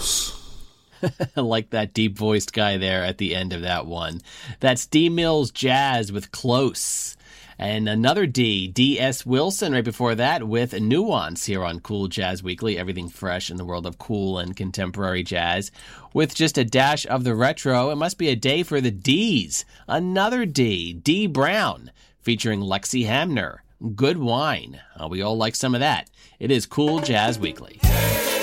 Close. Like that deep-voiced guy there at the end of that one. That's D. Mills Jazz with Close. And another D, D.S. Wilson right before that with Nuance here on Cool Jazz Weekly. Everything fresh in the world of cool and contemporary jazz. With just a dash of the retro, it must be a day for the D's. Another D, D. Brown, featuring Lexi Hamner. Good Wine. We all like some of that. It is Cool Jazz Weekly.